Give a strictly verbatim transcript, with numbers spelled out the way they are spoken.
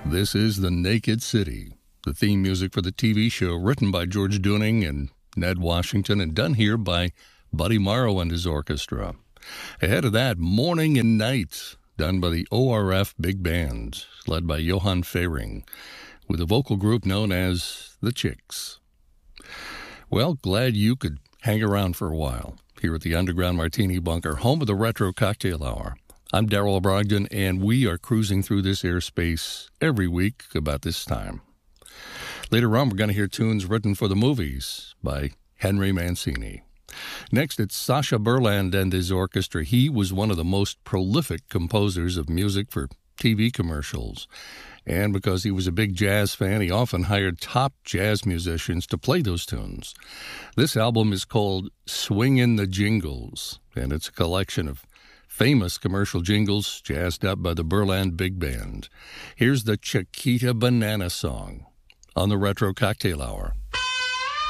This is The Naked City, the theme music for the T V show written by George Dooning and Ned Washington and done here by Buddy Morrow and his orchestra. Ahead of that, Morning and Night, done by the O R F Big Band, led by Johan Fehring, with a vocal group known as the Chicks. Well, glad you could hang around for a while here at the Underground Martini Bunker, home of the Retro Cocktail Hour. I'm Darrell Brogdon, and we are cruising through this airspace every week about this time. Later on, we're going to hear tunes written for the movies by Henry Mancini. Next, it's Sacha Berland and his orchestra. He was one of the most prolific composers of music for T V commercials. And because he was a big jazz fan, he often hired top jazz musicians to play those tunes. This album is called Swingin' the Jingles, and it's a collection of famous commercial jingles jazzed up by the Berland Big Band. Here's the Chiquita Banana Song on the Retro Cocktail Hour.